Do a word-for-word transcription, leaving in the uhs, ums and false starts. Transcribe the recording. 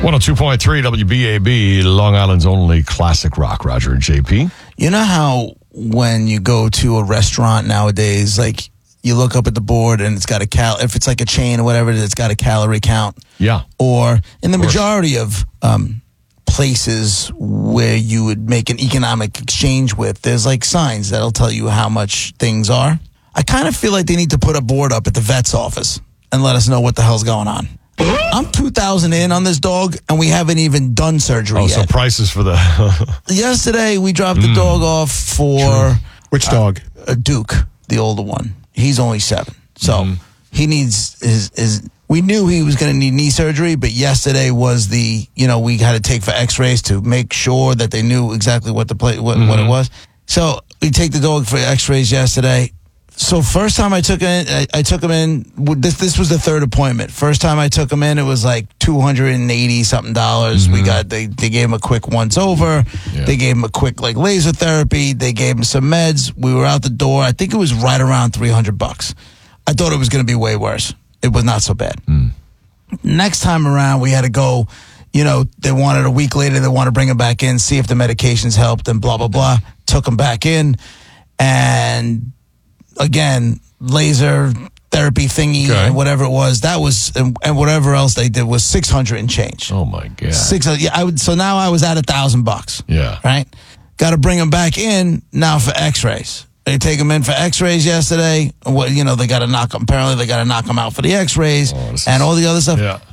one oh two point three W B A B, Long Island's only classic rock. Roger and J P. You know how when you go to a restaurant nowadays, like you look up at the board and it's got a cal, if it's like a chain or whatever, it's got a calorie count. Yeah. Or in the majority of um, places where you would make an economic exchange with, there's like signs that'll tell you how much things are. I kind of feel like they need to put a board up at the vet's office and let us know what the hell's going on. I'm two thousand in on this dog, and we haven't even done surgery oh, yet. so prices for the... Yesterday, we dropped the dog off for... True. Which dog? Uh, a Duke, the older one. He's only seven. So mm-hmm. he needs his... his we knew he was going to need knee surgery, but yesterday was the... You know, we had to take for x-rays to make sure that they knew exactly what the play, what, mm-hmm. what it was. So we take the dog for x-rays yesterday. So first time I took in, I, I took him in. This this was the third appointment. First time I took him in, it was like two hundred and eighty something dollars. Mm-hmm. We got they they gave him a quick once over. Yeah. They gave him a quick like laser therapy. They gave him some meds. We were out the door. I think it was right around three hundred bucks. I thought it was going to be way worse. It was not so bad. Mm. Next time around, we had to go. You know, they wanted a week later. They want to bring him back in, see if the medications helped, and blah blah blah. Took him back in, and. Again, laser therapy thingy, okay. and whatever it was, that was, and, and whatever else they did was six hundred and change. Oh my god! Six, yeah. I would. So now I was at a thousand bucks. Yeah. Right. Got to bring them back in now for X-rays. They take them in for X-rays yesterday. What you know, they got to knock them. Apparently, they got to knock them out for the X-rays oh, and all the other stuff. Yeah.